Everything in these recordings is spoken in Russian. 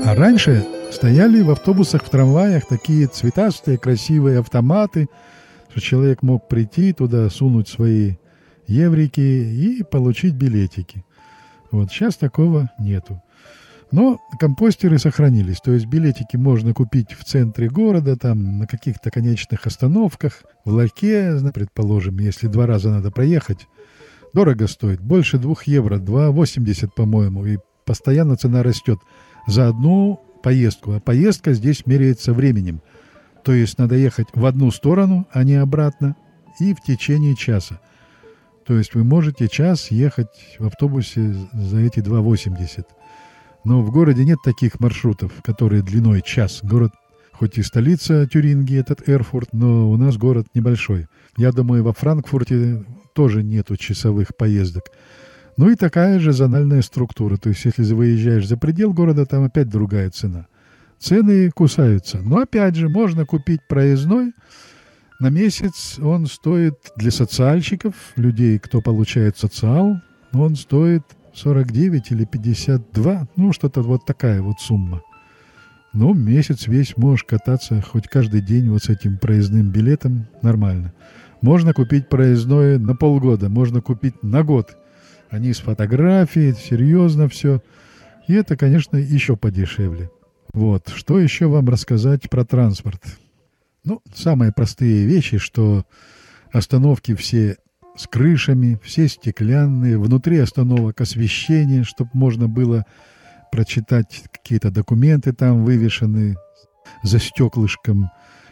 А раньше стояли в автобусах, в трамваях такие цветастые, красивые автоматы, что человек мог прийти туда, сунуть свои еврики и получить билетики. Вот сейчас такого нету. Но компостеры сохранились, то есть билетики можно купить в центре города, там на каких-то конечных остановках, в ларьке, предположим, если 2 раза надо проехать. Дорого стоит, больше 2 евро, 2,80, по-моему, и постоянно цена растет за одну поездку. А поездка здесь меряется временем. То есть надо ехать в одну сторону, а не обратно, и в течение часа. То есть вы можете час ехать в автобусе за эти 2,80. Но в городе нет таких маршрутов, которые длиной час. Город, хоть и столица Тюрингии, этот Эрфурт, но у нас город небольшой. Я думаю, во Франкфурте тоже нету часовых поездок. Ну и такая же зональная структура. То есть если выезжаешь за предел города, там опять другая цена. Цены кусаются. Но опять же, можно купить проездной. На месяц он стоит для социальщиков, людей, кто получает социал, он стоит 49 или 52, ну что-то вот такая вот сумма. Ну, месяц весь можешь кататься хоть каждый день вот с этим проездным билетом, нормально. Можно купить проездное на полгода, можно купить на год. Они с фотографией, серьезно все. И это, конечно, еще подешевле. Вот, что еще вам рассказать про транспорт? Ну, самые простые вещи, что остановки все с крышами, все стеклянные, внутри остановок освещение, чтобы можно было прочитать какие-то документы там вывешены за стеклышком.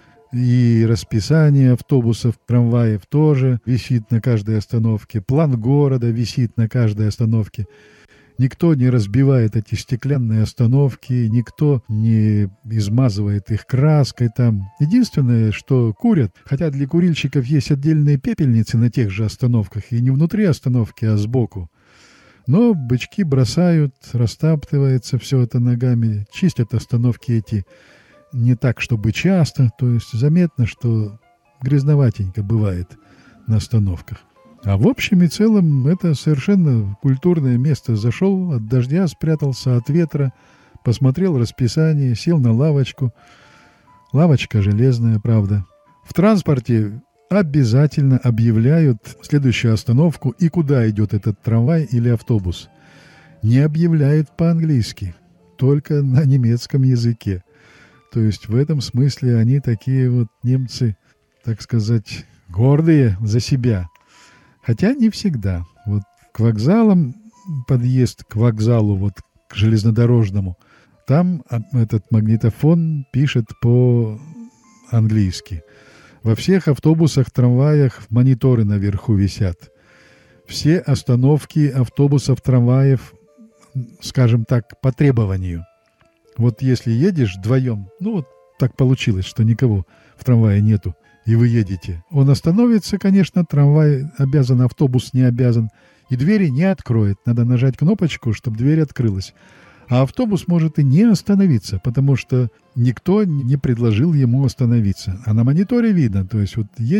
И расписание автобусов, трамваев тоже висит на каждой остановке. План города висит на каждой остановке. Никто не разбивает эти стеклянные остановки, никто не измазывает их краской там. Единственное, что курят, хотя для курильщиков есть отдельные пепельницы на тех же остановках, и не внутри остановки, а сбоку. Но бычки бросают, растаптывается все это ногами, чистят остановки эти не так, чтобы часто, то есть заметно, что грязноватенько бывает на остановках. А в общем и целом это совершенно культурное место. Зашел, от дождя спрятался, от ветра, посмотрел расписание, сел на лавочку. Лавочка железная, правда. В транспорте обязательно объявляют следующую остановку и куда идет этот трамвай или автобус. Не объявляют по-английски, только на немецком языке. То есть в этом смысле они такие вот немцы, так сказать, гордые за себя. Хотя не всегда. Вот к вокзалам, подъезд к вокзалу, вот к железнодорожному, там этот магнитофон пишет по-английски. Во всех автобусах, трамваях мониторы наверху висят. Все остановки автобусов, трамваев, скажем так, по требованию. Вот если едешь вдвоем, ну вот так получилось, что никого в трамвае нету, и вы едете. Он остановится, конечно, трамвай обязан, автобус не обязан, и двери не откроет. Надо нажать кнопочку, чтобы дверь открылась. А автобус может и не остановиться, потому что никто не предложил ему остановиться. А на мониторе видно, то есть вот едет